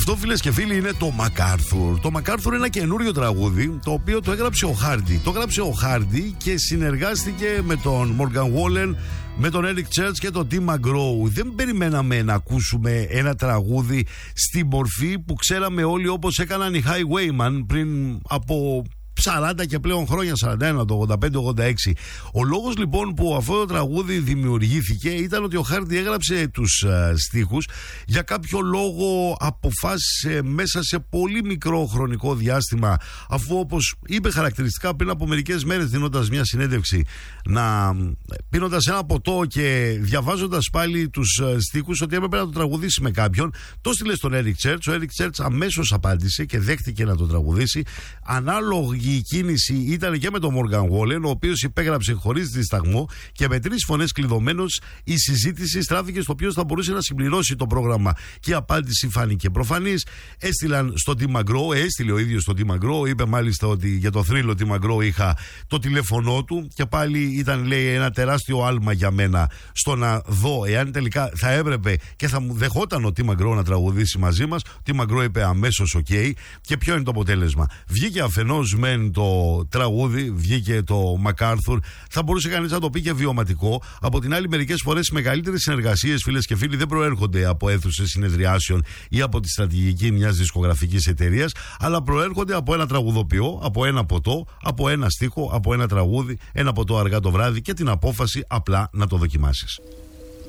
Αυτό, φίλες και φίλοι, είναι το MacArthur. Το MacArthur είναι ένα καινούριο τραγούδι, το οποίο το έγραψε ο Hardy. Το έγραψε ο Hardy και συνεργάστηκε με τον Morgan Wallen, με τον Eric Church και τον Tim McGraw. Δεν περιμέναμε να ακούσουμε ένα τραγούδι στη μορφή που ξέραμε όλοι, όπως έκαναν οι Highwayman πριν από 40 και πλέον χρόνια, 41, το 85-86. Ο λόγος λοιπόν που αυτό το τραγούδι δημιουργήθηκε ήταν ότι ο Χάρντι έγραψε τους στίχους. Για κάποιο λόγο αποφάσισε μέσα σε πολύ μικρό χρονικό διάστημα, αφού όπως είπε χαρακτηριστικά πριν από μερικές μέρες δίνοντας μια συνέντευξη, πίνοντας ένα ποτό και διαβάζοντας πάλι τους στίχους, ότι έπρεπε να το τραγουδήσει με κάποιον. Το στείλε στον Eric Church. Ο Eric Church αμέσως απάντησε και δέχτηκε να το τραγουδήσει. Ανάλογη η κίνηση ήταν και με τον Morgan Wallen, ο οποίος υπέγραψε χωρίς δισταγμό, και με 3 φωνές κλειδωμένος η συζήτηση στράφηκε στο ποιος θα μπορούσε να συμπληρώσει το πρόγραμμα. Και η απάντηση φάνηκε προφανής. Έστειλαν στο Tim McGraw, έστειλε ο ίδιος στο Tim McGraw. Είπε μάλιστα ότι για το θρύλο Tim McGraw είχα το τηλέφωνό του, και πάλι ήταν, λέει, ένα τεράστιο άλμα για μένα στο να δω εάν τελικά θα έπρεπε και θα μου δεχόταν ο Tim McGraw να τραγουδήσει μαζί μας. Ο Tim McGraw είπε αμέσως OK. Και ποιο είναι το αποτέλεσμα? Βγήκε αφενός μεν το τραγούδι, βγήκε το MacArthur. Θα μπορούσε κανείς να το πει και βιωματικό. Από την άλλη, μερικές φορές οι μεγαλύτερες συνεργασίες, φίλες και φίλοι, δεν προέρχονται από αίθουσες συνεδριάσεων ή από τη στρατηγική μιας δισκογραφικής εταιρείας, αλλά προέρχονται από ένα τραγουδοποιό, από ένα ποτό, από ένα στίχο, από ένα τραγούδι, ένα ποτό αργά το βράδυ και την απόφαση απλά να το δοκιμάσεις.